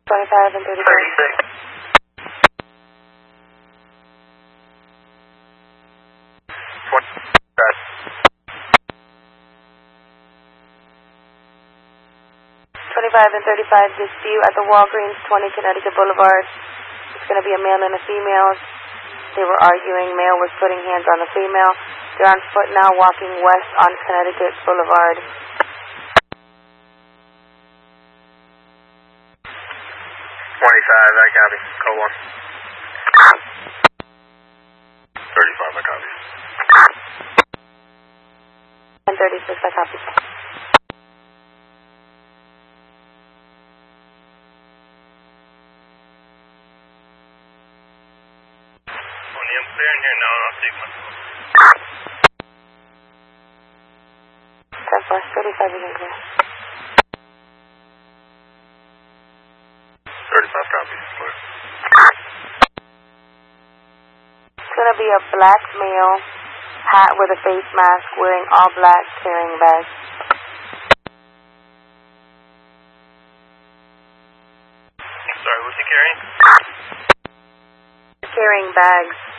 25 and 35. 36. 25 and 35 dispute at the Walgreens, 20 Connecticut Boulevard. It's going to be a male and a female. They were arguing. Male was putting hands on the female. They're on foot now, walking west on Connecticut Boulevard. 25, I copy. Code 1. 35, I copy. And 36, I copy. I'm clear in here now, I'll take my phone. 35 is in clear. 35 copy. Clear. It's going to be a black male, hat with a face mask, wearing all black, carrying bags. Sorry, what's he carrying? Carrying bags.